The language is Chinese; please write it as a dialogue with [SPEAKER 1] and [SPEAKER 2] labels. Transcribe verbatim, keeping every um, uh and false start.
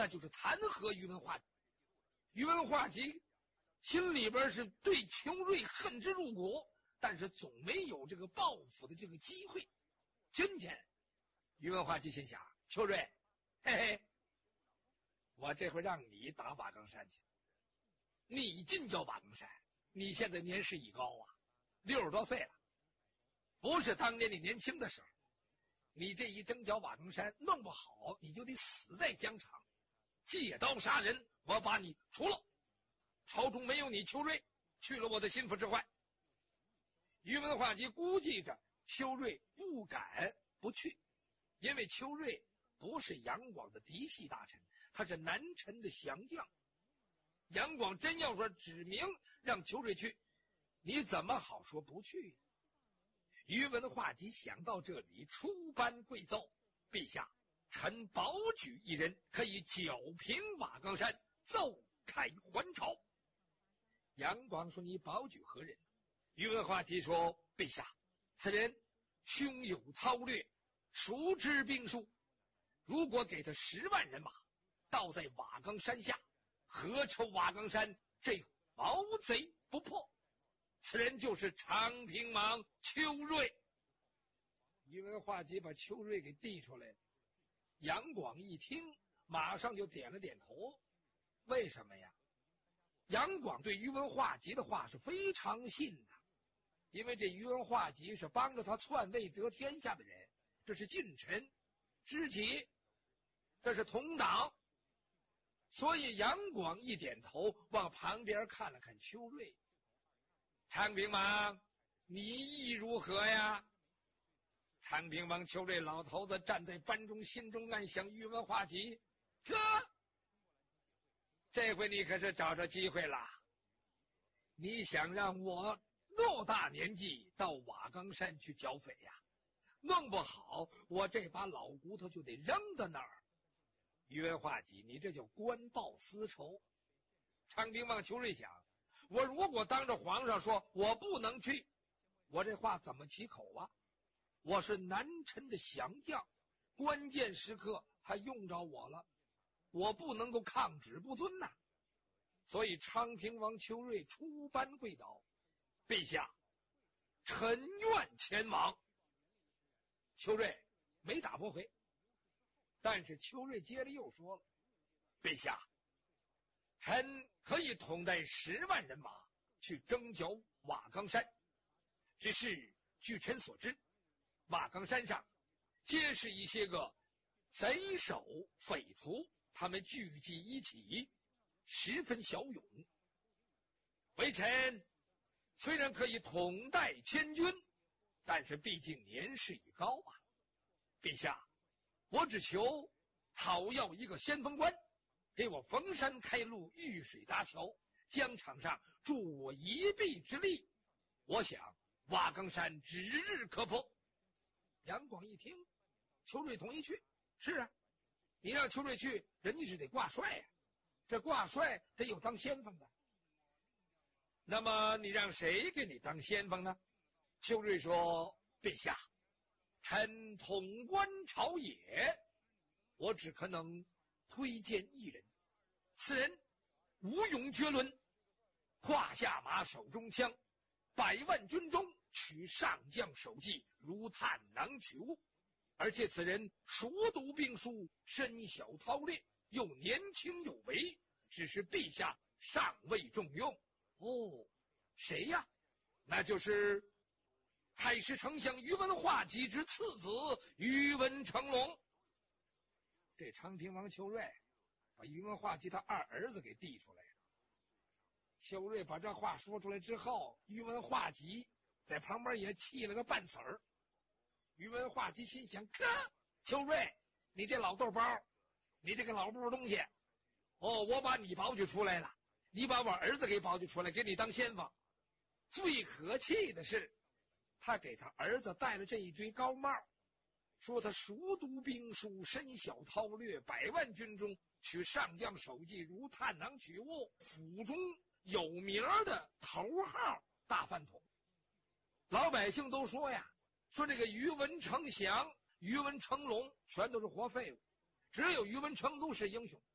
[SPEAKER 1] 那就是弹劾宇文化及。宇文化及心里边是对邱瑞恨之入骨，但是总没有这个报复的这个机会。今天宇文化及心想，邱瑞，嘿嘿，我这回让你打瓦岗山去，你进叫瓦岗山，你现在年事已高啊，六十多岁了，不是当年你年轻的时候。你这一征剿瓦岗山弄不好，你就得死在疆场，借刀杀人，我把你除了。朝中没有你邱瑞，去了我的心腹之患。宇文化及估计着邱瑞不敢不去，因为邱瑞不是杨广的嫡系大臣，他是南陈的降将。杨广真要说指明让邱瑞去，你怎么好说不去？宇文化及想到这里，出班跪奏：陛下，臣保举一人，可以剿平瓦岗山，奏开还朝。杨广说：你保举何人？宇文化及说：陛下，此人胸有韬略，熟知兵术，如果给他十万人马，倒在瓦岗山下，何愁瓦岗山这毛贼不破？此人就是长平王邱瑞。宇文化及把邱瑞给递出来了。杨广一听，马上就点了点头。为什么呀？杨广对宇文化及的话是非常信的，因为这宇文化及是帮着他篡位得天下的人，这是近臣知己，这是同党。所以杨广一点头，往旁边看了看邱瑞。长平王，你意如何呀？长平王邱瑞老头子站在班中，心中暗想：宇文化及，这这回你可是找着机会了。你想让我偌大年纪到瓦岗山去剿匪呀？弄不好我这把老骨头就得扔到那儿。宇文化及，你这叫官报私仇。长平王邱瑞想，我如果当着皇上说我不能去，我这话怎么起口啊？我是南陈的降将，关键时刻他用着我了，我不能够抗旨不遵呐、啊。所以昌平王邱瑞出班跪倒：陛下，臣愿前往。邱瑞没打驳回，但是邱瑞接着又说了：陛下，臣可以统带十万人马去征剿瓦岗山，只是据臣所知，瓦岗山上皆是一些个贼首匪徒，他们聚集一起，十分骁勇。微臣虽然可以统带千军，但是毕竟年事已高啊。陛下，我只求讨要一个先锋官，给我逢山开路，遇水搭桥，疆场上助我一臂之力，我想瓦岗山指日可破。杨广一听，邱瑞同意去。是啊，你让邱瑞去，人家是得挂帅呀、啊，这挂帅得有当先锋的。那么你让谁给你当先锋呢？邱瑞说：陛下，臣统观朝野，我只可能推荐一人，此人武勇绝伦，胯下马手中枪，百万军中取上将首级，如探囊取物。而且此人熟读兵书，身小韬略，又年轻有为，只是陛下尚未重用。哦，谁呀？那就是太师丞相宇文化及之次子宇文成龙。这昌平王邱瑞把宇文化及他二儿子给递出来了。邱瑞把这话说出来之后，宇文化及在旁边也气了个半死儿。宇文化及心想：哥，邱瑞，你这老豆包，你这个老布东西，哦，我把你保举出来了，你把我儿子给保举出来，给你当先锋。最可气的是，他给他儿子戴了这一堆高帽，说他熟读兵书，身小韬略，百万军中取上将首级，如探囊取物，府中有名的头号大饭桶。老百姓都说呀，说这个宇文成祥、宇文成龙全都是活废物，只有宇文成都是英雄。